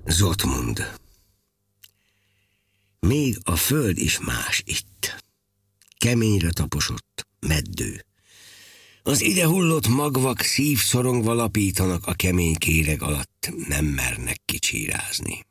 Zotmund. Még a föld is más itt. Keményre taposott, meddő. Az ide hullott magvak szívszorongva lapítanak a kemény kéreg alatt, nem mernek kicsírázni.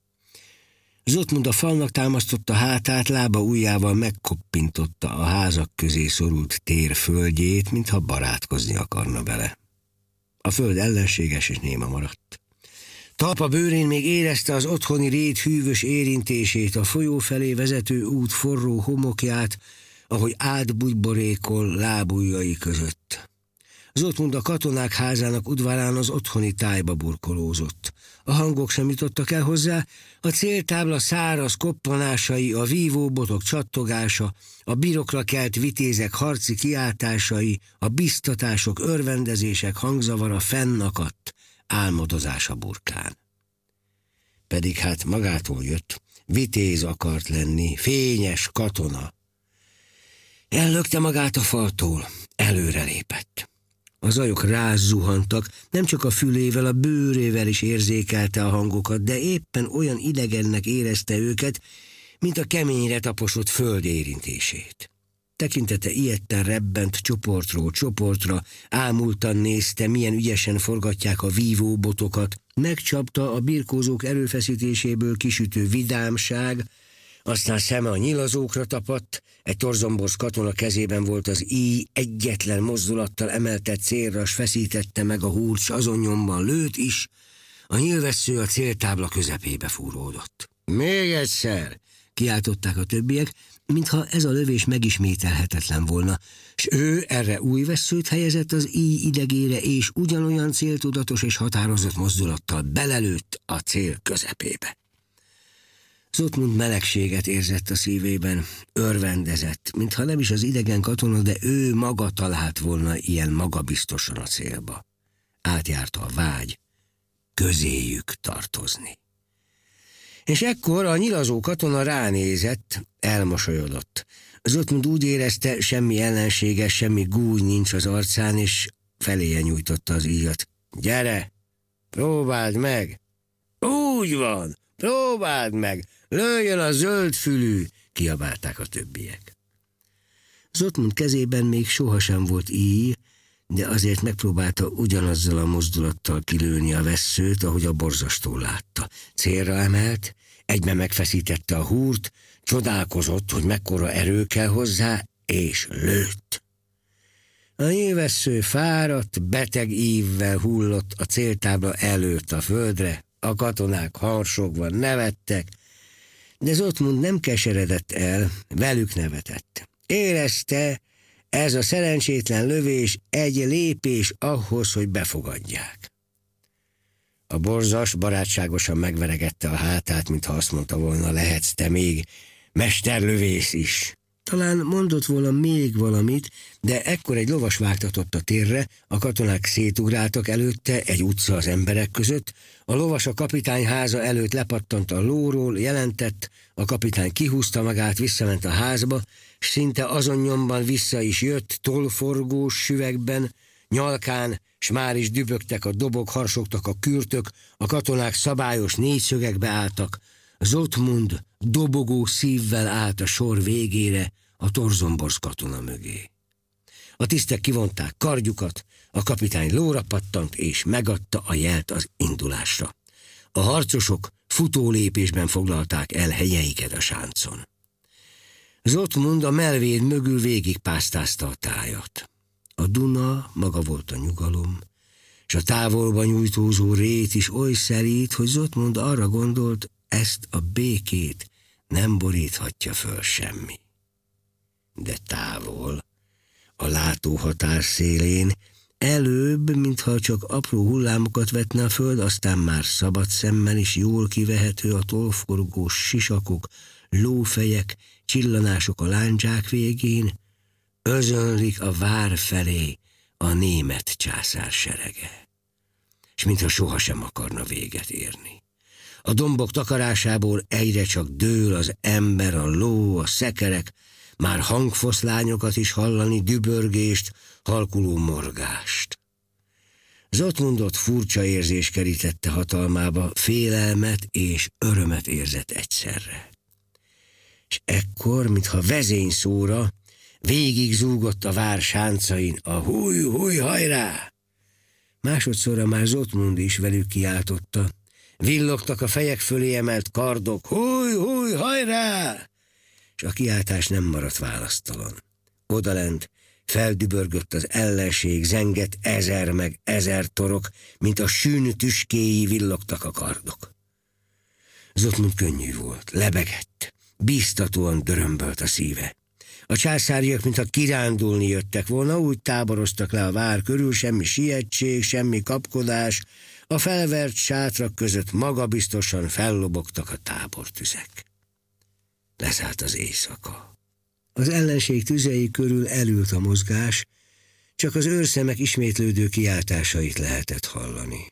Zotmund a falnak támasztotta hátát, lába ujjával megkoppintotta a házak közé szorult tér földjét, mintha barátkozni akarna vele. A föld ellenséges és néma maradt. Talpa bőrén még érezte az otthoni rét hűvös érintését, a folyó felé vezető út forró homokját, ahogy átbugyborékol lábujjai között. Zotmund a katonák házának udvarán az otthoni tájba burkolózott. A hangok sem jutottak el hozzá, a céltábla száraz koppanásai, a vívóbotok csattogása, a birokra kelt vitézek harci kiáltásai, a biztatások, örvendezések hangzavara fennakadt, álmodozása burkán. Pedig hát magától jött, vitéz akart lenni, fényes katona. Ellökte magát a faltól, előrelépett. A zajok rázzuhantak, nem csak a fülével, a bőrével is érzékelte a hangokat, de éppen olyan idegennek érezte őket, mint a keményre taposott föld érintését. Tekintete ijedten rebbent csoportról csoportra, ámultan nézte, milyen ügyesen forgatják a vívóbotokat, megcsapta a birkózók erőfeszítéséből kisütő vidámság, aztán szeme a nyilazókra tapadt, egy torzomborz katona kezében volt az íj, egyetlen mozdulattal emeltett célra, s feszítette meg a húrt, s azon nyomban lőtt is, a nyilvessző a céltábla közepébe fúródott. Még egyszer! Kiáltották a többiek, mintha ez a lövés megismételhetetlen volna, s ő erre új vesszőt helyezett az íj idegére, és ugyanolyan céltudatos és határozott mozdulattal belelőtt a cél közepébe. Zotmund melegséget érzett a szívében, örvendezett, mintha nem is az idegen katona, de ő maga talált volna ilyen magabiztosan a célba. Átjárta a vágy, közéjük tartozni. És ekkor a nyilazó katona ránézett, elmosolyodott. Zotmund úgy érezte, semmi ellenséges, semmi gúny nincs az arcán, és feléje nyújtotta az íjat. Gyere, próbáld meg! Úgy van, próbáld meg! Lőjön a zöldfülű! Kiabálták a többiek. Zotmund kezében még sohasem volt íj, de azért megpróbálta ugyanazzal a mozdulattal kilőni a vesszőt, ahogy a borzastól látta. Célra emelt, egyben megfeszítette a húrt, csodálkozott, hogy mekkora erő kell hozzá, és lőtt. A nyilvessző fáradt, beteg ívvel hullott a céltábla előtt a földre, a katonák harsogva nevettek, de Zotmund nem keseredett el, velük nevetett. Érezte, ez a szerencsétlen lövés egy lépés ahhoz, hogy befogadják. A borzas barátságosan megveregette a hátát, mintha azt mondta volna, lehetsz te még mesterlövész is. Talán mondott volna még valamit, de ekkor egy lovas vágtatott a térre, a katonák szétugráltak előtte, egy utca az emberek között, a lovas a kapitány háza előtt lepattant a lóról, jelentett, a kapitány kihúzta magát, visszament a házba, s szinte azon nyomban vissza is jött, tollforgós süvegben, nyalkán, s már is dübögtek a dobok, harsogtak a kürtök, a katonák szabályos négyszögekbe álltak. Zotmund dobogó szívvel állt a sor végére, a torzomborz katona mögé. A tisztek kivonták kardjukat, a kapitány lóra pattant, és megadta a jelt az indulásra. A harcosok futólépésben foglalták el helyeiket a sáncon. Zotmund a mellvéd mögül végigpásztázta a tájat. A Duna maga volt a nyugalom, és a távolba nyújtózó rét is oly szelíd, hogy Zotmund arra gondolt, ezt a békét nem boríthatja föl semmi. De távol, a látóhatár szélén, előbb, mintha csak apró hullámokat vetne a föld, aztán már szabad szemmel is jól kivehető a tollforgós sisakok, lófejek, csillanások a lándzsák végén, özönlik a vár felé a német császár serege, és mintha sohasem akarna véget érni. A dombok takarásából egyre csak dől az ember, a ló, a szekerek, már hangfoszlányokat is hallani, dübörgést, halkuló morgást. Zotmundot furcsa érzés kerítette hatalmába, félelmet és örömet érzett egyszerre. És ekkor, mintha vezényszóra, végig zúgott a vár sáncain a húj, húj, hajrá! Másodszorra már Zotmund is velük kiáltotta. Villogtak a fejek fölé emelt kardok, húj, húj, hajrá! És a kiáltás nem maradt választalan. Odalent feldübörgött az ellenség, zengett 1000 meg 1000 torok, mint a sűn tüskéi villogtak a kardok. Zotmund könnyű volt, lebegett, bíztatóan dörömbölt a szíve. A császáriak, mintha kirándulni jöttek volna, úgy táboroztak le a vár körül, semmi sietség, semmi kapkodás, a felvert sátrak között magabiztosan fellobogtak a tábortüzek. Leszállt az éjszaka. Az ellenség tüzei körül elült a mozgás, csak az őrszemek ismétlődő kiáltásait lehetett hallani.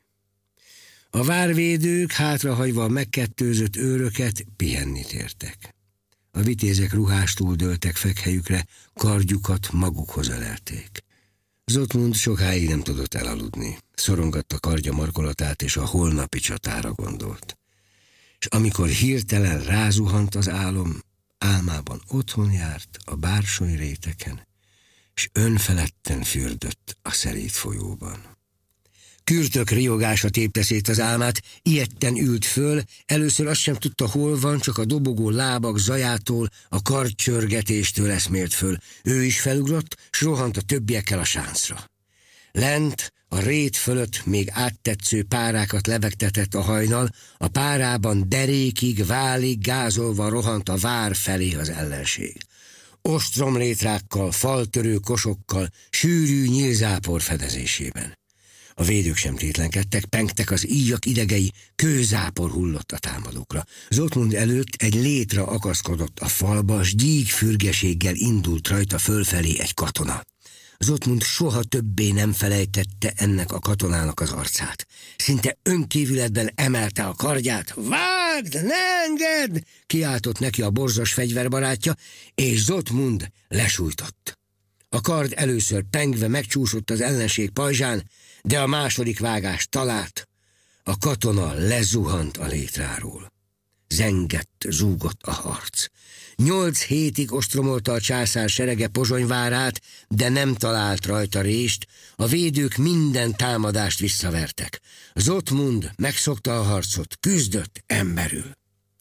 A várvédők hátrahagyva a megkettőzött őröket pihenni tértek. A vitézek ruhástul dőltek fekhelyükre, kardjukat magukhoz ölelték. Zotmund sokáig nem tudott elaludni. Szorongatta kardja markolatát, és a holnapi csatára gondolt. És amikor hirtelen rázuhant az álom, álmában otthon járt a bársony réteken, és önfeledten fürdött a szelíd folyóban. Kürtök riogása tépte szét az álmát, ijedten ült föl, először azt sem tudta, hol van, csak a dobogó lábak zajától, a kardcsörgetéstől eszmélt föl. Ő is felugrott, s rohant a többiekkel a sáncra. Lent, a rét fölött még áttetsző párákat levegtetett a hajnal, a párában derékig, válig gázolva rohant a vár felé az ellenség. Ostromlétrákkal, faltörő kosokkal, sűrű nyílzápor fedezésében. A védők sem tétlenkedtek, pengtek az íjak idegei, kőzápor hullott a támadókra. Zotmund előtt egy létra akaszkodott a falba, s gyíkfürgeséggel indult rajta fölfelé egy katona. Zotmund soha többé nem felejtette ennek a katonának az arcát. Szinte önkívületben emelte a kardját. Vágd, ne engedd! Kiáltott neki a borzos fegyverbarátja, és Zotmund lesújtott. A kard először pengve megcsúszott az ellenség pajzsán, de a második vágást talált. A katona lezuhant a létráról. Zengett, zúgott a harc. 8 hétig ostromolta a császár serege Pozsonyvárát, de nem talált rajta rést, a védők minden támadást visszavertek. Zotmund megszokta a harcot, küzdött emberül.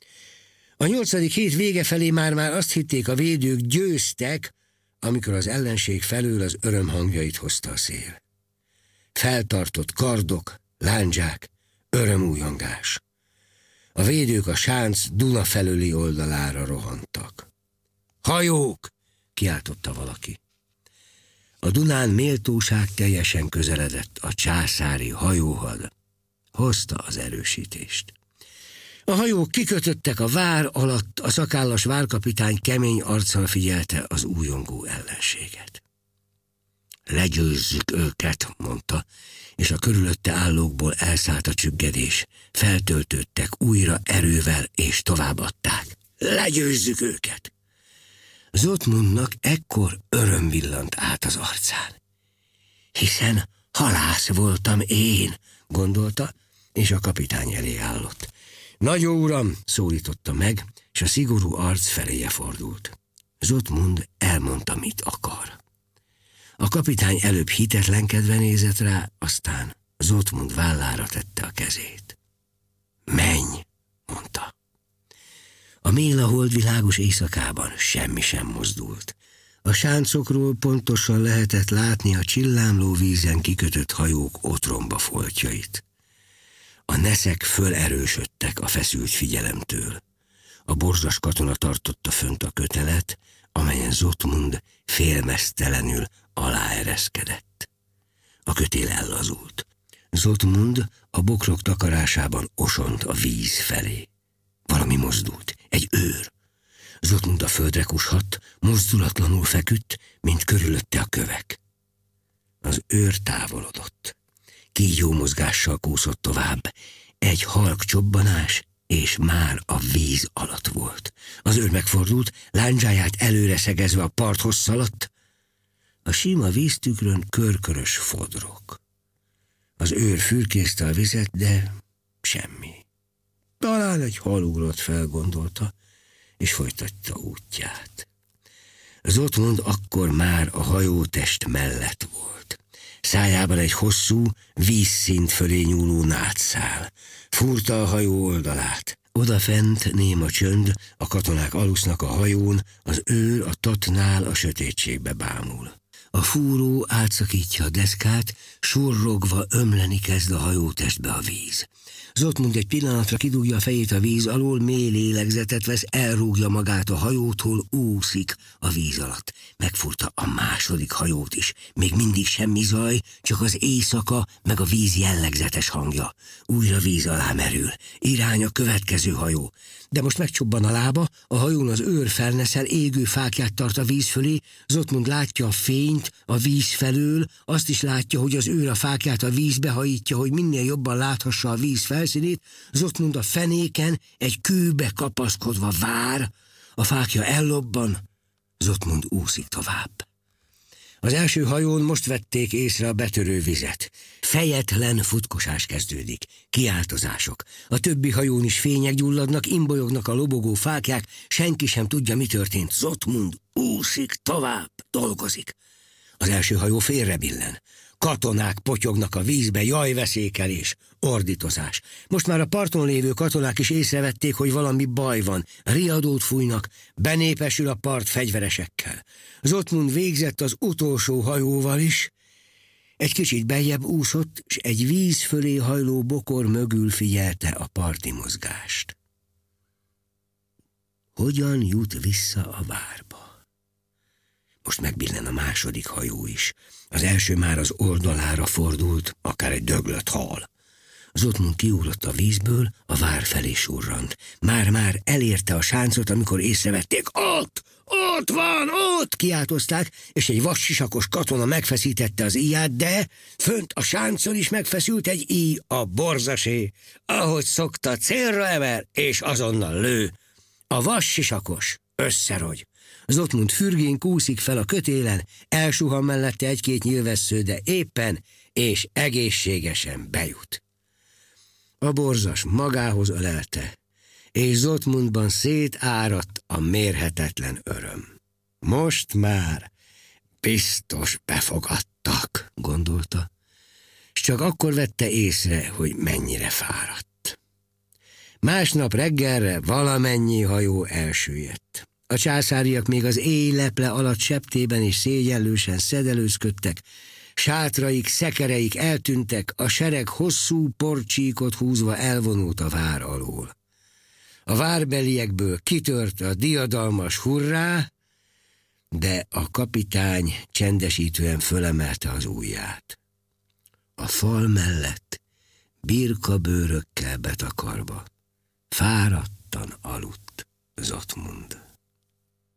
A 8. hét vége felé már azt hitték, a védők győztek, amikor az ellenség felől az örömhangjait hozta a szél. Feltartott kardok, lándzsák, örömújongás. A védők a sánc Duna felőli oldalára rohantak. Hajók! Kiáltotta valaki. A Dunán méltóság teljesen közeledett a császári hajóhad. Hozta az erősítést. A hajók kikötöttek a vár alatt, a szakállas várkapitány kemény arccal figyelte az újongó ellenséget. Legyőzzük őket, mondta, és a körülötte állókból elszállt a csüggedés. Feltöltődtek újra erővel, és továbbadták. Legyőzzük őket! Zotmundnak ekkor öröm villant át az arcán. Hiszen halász voltam én, gondolta, és a kapitány elé állott. Nagyó uram, szólította meg, és a szigorú arc feléje fordult. Zotmund elmondta, mit akar. A kapitány előbb hitetlenkedve nézett rá, aztán Zotmund vállára tette a kezét. Menj, mondta. A méla holdvilágos éjszakában semmi sem mozdult. A sáncokról pontosan lehetett látni a csillámló vízen kikötött hajók otromba foltjait. A neszek fölerősödtek a feszült figyelemtől. A borzas katona tartotta fönt a kötelet, amelyen Zotmund félmeztelenül aláereszkedett. A kötél ellazult. Zotmund a bokrok takarásában osont a víz felé. Valami mozdult, egy őr. Zotmund a földre kushadt, mozdulatlanul feküdt, mint körülötte a kövek. Az őr távolodott. Kígyó mozgással kúszott tovább. Egy halk csobbanás, és már a víz alatt volt. Az őr megfordult, lándzsáját előre szegezve a parthoz szaladt. A sima víztükrön körkörös fodrok. Az őr fürkészte a vizet, de semmi. Talán egy hal ugrott fel, gondolta, és folytatta útját. Zotmund akkor már a hajótest mellett volt. Szájában egy hosszú, vízszint fölé nyúló nátszál. Fúrta a hajó oldalát. Odafent néma csönd, a katonák alusznak a hajón, az őr a tatnál a sötétségbe bámul. A fúró átszakítja a deszkát, surrogva ömleni kezd a hajótestbe a víz. Zotmund egy pillanatra kidugja a fejét a víz alól, mély lélegzetet vesz, elrúgja magát a hajótól, úszik a víz alatt. Megfúrta a második hajót is. Még mindig semmi zaj, csak az éjszaka meg a víz jellegzetes hangja. Újra víz alá merül. Irány a következő hajó. De most megcsobban a lába, a hajón az őr felneszel, égő fáklyát tart a víz fölé. Zotmund látja a fényt a víz felől, azt is látja, hogy az őr a fáklyát a vízbe hajítja, hogy minél jobban láthassa a víz felszínét. Zotmund a fenéken egy kőbe kapaszkodva vár, a fákja ellobban, Zotmund úszik tovább. Az első hajón most vették észre a betörő vizet. Fejetlen futkosás kezdődik, kiáltozások. A többi hajón is fények gyulladnak, imbolyognak a lobogó fáklyák, senki sem tudja, mi történt. Zotmund úszik tovább, dolgozik. Az első hajó félrebillen. Katonák potyognak a vízbe, jajveszékelés, ordítozás. Most már a parton lévő katonák is észrevették, hogy valami baj van. Riadót fújnak, benépesül a part fegyveresekkel. Zotmund végzett az utolsó hajóval is. Egy kicsit beljebb úszott, és egy víz fölé hajló bokor mögül figyelte a parti mozgást. Hogyan jut vissza a várba? Most megbillen a második hajó is. Az első már az oldalára fordult, akár egy döglött hal. Zotmund kiugrott a vízből, a vár felé surrant. Már elérte a sáncot, amikor észrevették. Ott van, ott! Kiáltozták, és egy vassisakos katona megfeszítette az íját, de fönt a sáncon is megfeszült egy íj, a borzasé. Ahogy szokta, célra emel, és azonnal lő. A vassisakos összerogy. Zotmund fürgén kúszik fel a kötélen, elsuhan mellette egy-két nyilvessző, de éppen és egészségesen bejut. A borzas magához ölelte, és Zotmundban szétáradt a mérhetetlen öröm. Most már biztos befogadtak, gondolta, s csak akkor vette észre, hogy mennyire fáradt. Másnap reggelre valamennyi hajó elsüllyedt. A császáriak még az éjleple alatt septében és szégyellősen szedelőzködtek, sátraik, szekereik eltűntek, a sereg hosszú porcsíkot húzva elvonult a vár alól. A várbeliekből kitört a diadalmas hurrá, de a kapitány csendesítően fölemelte az ujját. A fal mellett, birkabőrökkel betakarva, fáradtan aludt Zotmund.